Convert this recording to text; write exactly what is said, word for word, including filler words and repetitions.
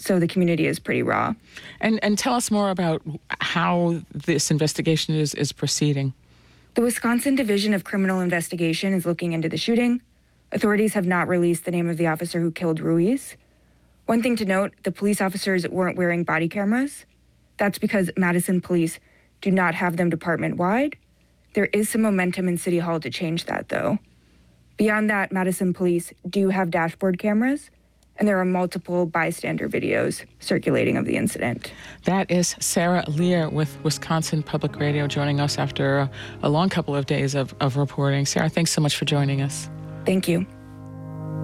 so the community is pretty raw. And and tell us more about how this investigation is, is proceeding. The Wisconsin Division of Criminal Investigation is looking into the shooting. Authorities have not released the name of the officer who killed Ruiz. One thing to note, the police officers weren't wearing body cameras. That's because Madison police do not have them department-wide. There is some momentum in City Hall to change that, though. Beyond that, Madison police do have dashboard cameras, and there are multiple bystander videos circulating of the incident. That is Sarah Lear with Wisconsin Public Radio joining us after a, a long couple of days of, of reporting. Sarah, thanks so much for joining us. Thank you.